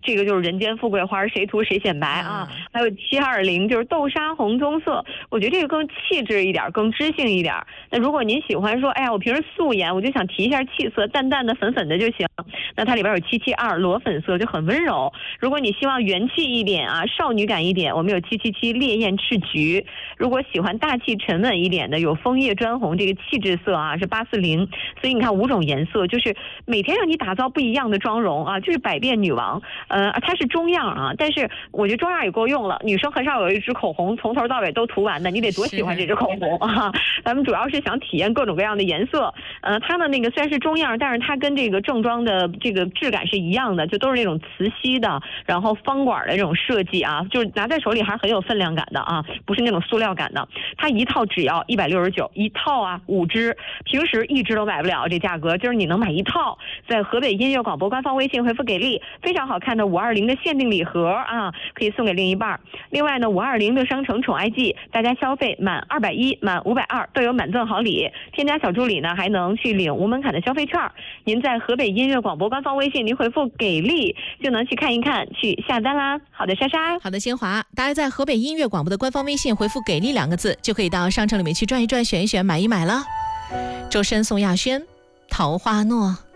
这个就是人间富贵花，谁涂谁显白啊。还有720，就是豆沙红棕色，我觉得这个更气质一点，更知性一点。那如果您喜欢说，哎呀，我平时素颜，我就想提一下气色，淡淡的、粉粉的就行。那它里边有772裸粉色，就很温柔。如果你希望元气一点啊，少女感一点，我们有777烈焰赤橘。如果喜欢大气沉稳一点的，有枫叶砖红这个气质色啊，是840。所以你看5种颜色，就是每天让你打造不一样的妆容啊，就是百变女王。它是中样啊，但是我觉得中样也够用了。女生很少有一支口红从头到尾都涂完的，你得多喜欢这支口红啊！咱们主要是想体验各种各样的颜色。它的那个虽然是中样，但是它跟这个正装的这个质感是一样的，就都是那种磁吸的，然后方管的这种设计啊，就是拿在手里还是很有分量感的啊，不是那种塑料感的。它一套只要169，一套啊5支，平时1支都买不了这价格，就是你能买一套，在河北音乐广播官方微信回复给力，非常好看的520的限定礼盒啊，可以送给另一半。另外呢，520的商城宠爱季，大家消费满210、满520都有满赠好礼，添加小助理呢还能去领无门槛的消费券。您在河北音乐广播官方微信，您回复给力就能去看一看，去下单啦。好的，莎莎。 好的，新华，大家在河北音乐广播的官方微信回复给力2个字，就可以到商城里面去转一转、选一选、买一买了。周深、宋亚轩，桃花诺。